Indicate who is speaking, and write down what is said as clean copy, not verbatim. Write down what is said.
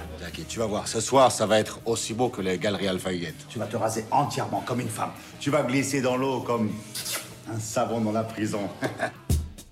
Speaker 1: T'inquiète, tu vas voir. Ce soir, ça va être aussi beau que les Galeries Lafayette.
Speaker 2: Tu vas te raser entièrement comme une femme. Tu vas glisser dans l'eau comme un savon dans la prison.